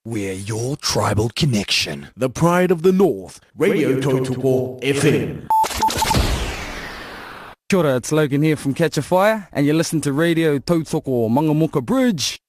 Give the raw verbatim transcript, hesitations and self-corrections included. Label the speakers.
Speaker 1: We're your tribal connection.
Speaker 2: The pride of the North, Radio Tautoko F M.
Speaker 3: Kia ora, it's Logan here from Catch a Fire, and you're listening to Radio Tautoko Mangamuka Bridge.